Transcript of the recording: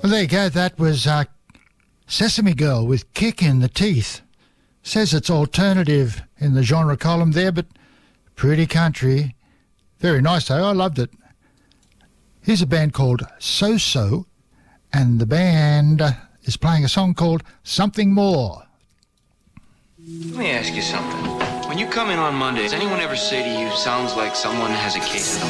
Well, there you go. That was Sesame Girl with Kick in the Teeth. Says it's alternative in the genre column there, but pretty country. Very nice, though. I loved it. Here's a band called So So, and the band is playing a song called Something More. Let me ask you something. When you come in on Monday, does anyone ever say to you, sounds like someone has a case of